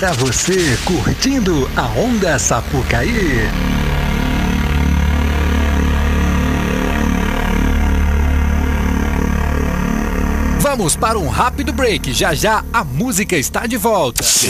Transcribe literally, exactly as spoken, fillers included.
Pra você curtindo a Onda Sapucaí. Vamos para um rápido break. Já já a música está de volta.